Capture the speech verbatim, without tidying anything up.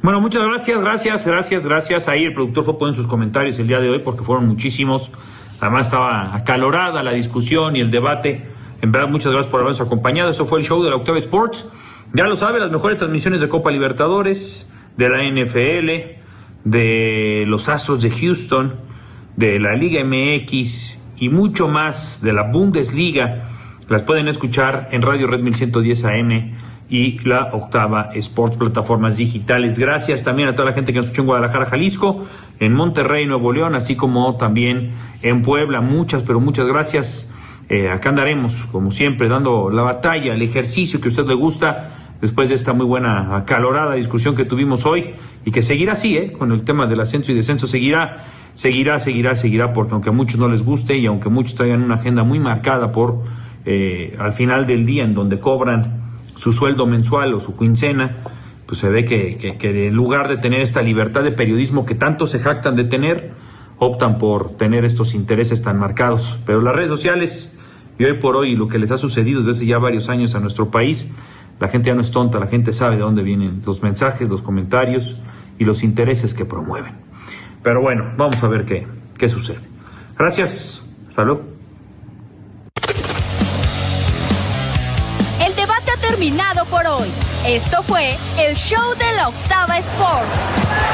Bueno, muchas gracias, gracias, gracias, gracias. Ahí el productor fue poniendo sus comentarios el día de hoy porque fueron muchísimos. Además estaba acalorada la discusión y el debate. En verdad, muchas gracias por habernos acompañado. Eso fue el show de la Octava Sports. Ya lo sabe, las mejores transmisiones de Copa Libertadores, de la N F L, de los Astros de Houston, de la Liga M X y mucho más de la Bundesliga. Las pueden escuchar en Radio Red mil ciento diez A M y la Octava Sports, plataformas digitales. Gracias también a toda la gente que nos escuchó en Guadalajara, Jalisco, en Monterrey, Nuevo León, así como también en Puebla. Muchas, pero muchas gracias. Eh, acá andaremos, como siempre, dando la batalla, el ejercicio que a usted le gusta, después de esta muy buena, acalorada discusión que tuvimos hoy, y que seguirá así, ¿eh? Con el tema del ascenso y descenso, seguirá, seguirá, seguirá, seguirá, porque aunque a muchos no les guste y aunque muchos traigan una agenda muy marcada por, eh, al final del día, en donde cobran su sueldo mensual o su quincena, pues se ve que, que, que en lugar de tener esta libertad de periodismo que tanto se jactan de tener, optan por tener estos intereses tan marcados. Pero las redes sociales, y hoy por hoy lo que les ha sucedido desde hace ya varios años a nuestro país, la gente ya no es tonta, la gente sabe de dónde vienen los mensajes, los comentarios y los intereses que promueven. Pero bueno, vamos a ver qué, qué sucede. Gracias, hasta luego. El debate ha terminado por hoy. Esto fue el show de la Octava Sports.